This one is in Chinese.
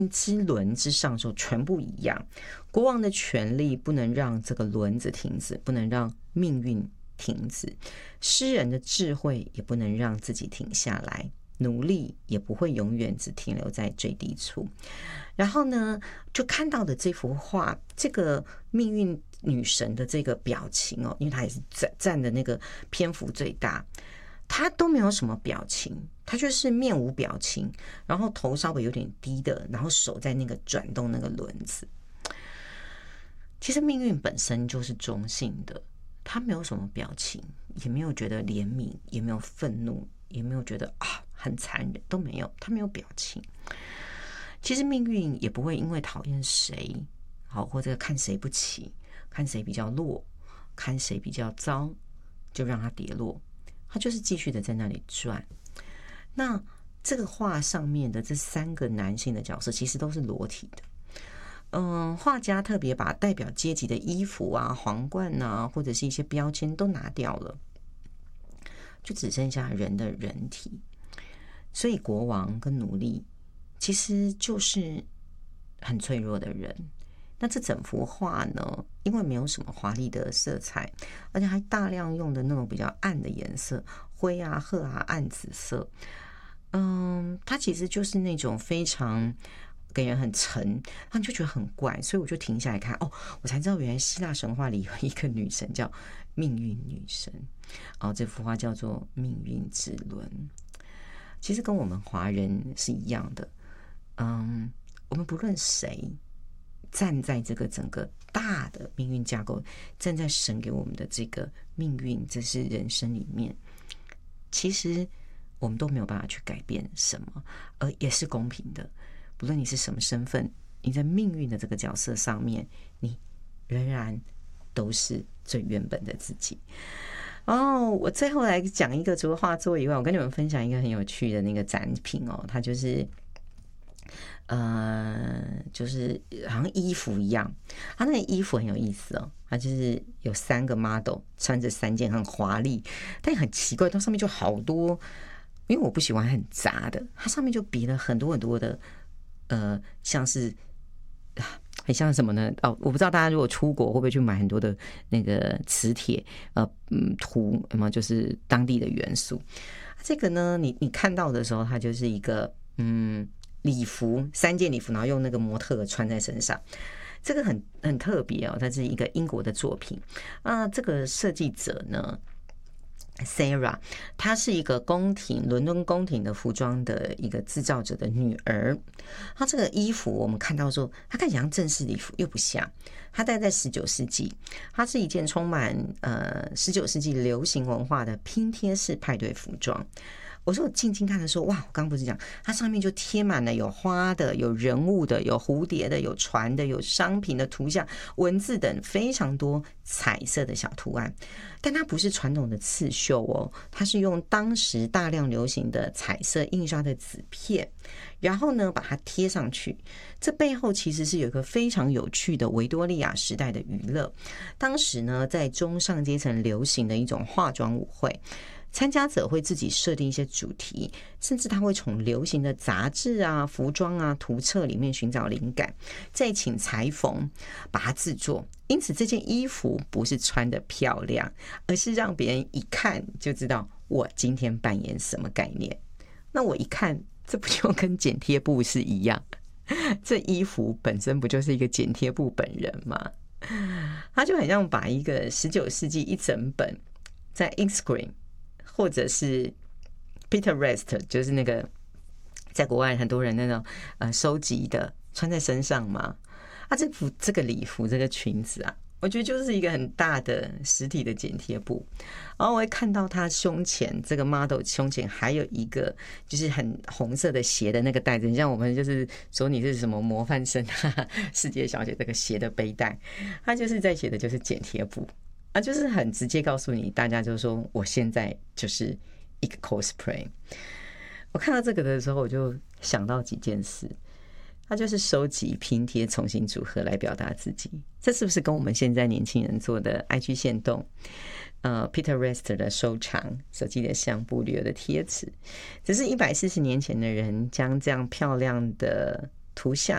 之轮之上的时候全部一样。国王的权力不能让这个轮子停止，不能让命运停止，诗人的智慧也不能让自己停下来，努力也不会永远只停留在最低处。然后呢，就看到的这幅画，这个命运女神的这个表情哦，因为她也是占的那个篇幅最大，她都没有什么表情，她就是面无表情，然后头稍微有点低的，然后手在那个转动那个轮子。其实命运本身就是中性的，她没有什么表情，也没有觉得怜悯，也没有愤怒，也没有觉得很残忍，都没有，她没有表情。其实命运也不会因为讨厌谁，好，或者看谁不起，看谁比较弱，看谁比较糟，就让他跌落，他就是继续的在那里转。那这个画上面的这3个男性的角色其实都是裸体的。画家特别把代表阶级的衣服啊、皇冠啊，或者是一些标签都拿掉了，就只剩下人的人体。所以国王跟奴隶其实就是很脆弱的人。那这整幅画呢，因为没有什么华丽的色彩，而且还大量用的那种比较暗的颜色，灰啊、褐啊、暗紫色，它其实就是那种非常给人很沉，他就觉得很怪，所以我就停下来看，我才知道原来希腊神话里有一个女神叫命运女神，这幅画叫做命运之轮。其实跟我们华人是一样的，我们不论谁站在这个整个大的命运架构，站在神给我们的这个命运，这是人生里面，其实我们都没有办法去改变什么，而也是公平的。不论你是什么身份，你在命运的这个角色上面，你仍然都是最原本的自己。我最后来讲一个，除了画作以外，我跟你们分享一个很有趣的那个展品哦，它就是好像衣服一样，它那个衣服很有意思哦，它就是有3个 model 穿着3件很华丽，但很奇怪，它上面就好多，因为我不喜欢很杂的，它上面就比了很多很多的，像是很像什么呢？我不知道大家如果出国会不会去买很多的那个磁铁，图有没有就是当地的元素？这个呢，你看到的时候，它就是一个礼服，3件礼服，然后用那个模特穿在身上，这个很特别哦，它是一个英国的作品。这个设计者呢，Sarah， 她是一个伦敦宫廷的服装的一个制造者的女儿。她这个衣服我们看到说，她看起来像正式礼服，又不像。她戴在19世纪，它是一件充满19世纪流行文化的拼贴式派对服装。我说我静静看的时候，哇！我刚刚不是讲，它上面就贴满了有花的、有人物的、有蝴蝶的、有船的、有商品的图像、文字等非常多彩色的小图案。但它不是传统的刺绣哦，它是用当时大量流行的彩色印刷的纸片，然后呢把它贴上去。这背后其实是有一个非常有趣的维多利亚时代的娱乐。当时呢，在中上阶层流行的一种化妆舞会。参加者会自己设定一些主题，甚至他会从流行的杂志啊、服装啊、图册里面寻找灵感，再请裁缝把它制作。因此这件衣服不是穿得漂亮，而是让别人一看就知道我今天扮演什么概念。那我一看，这不就跟剪贴布是一样？这衣服本身不就是一个剪贴布本人吗？他就很像把一个19世纪一整本在 Instagram或者是 Pinterest， 就是那个在国外很多人那种收集的穿在身上嘛。这个礼服这个裙子啊，我觉得就是一个很大的实体的剪贴布。然后我会看到他胸前这个 model 胸前还有一个就是很红色的鞋的那个带子，像我们就是说你是什么模范生世界小姐这个鞋的背带，他就是在写的就是剪贴布。就是很直接告诉你，大家就说我现在就是一个 cosplay。我看到这个的时候，我就想到几件事，它就是收集、拼贴、重新组合来表达自己。这是不是跟我们现在年轻人做的 IG 限动、Pinterest 的收藏、手机的相簿、旅游的贴纸，只是140年前的人将这样漂亮的图像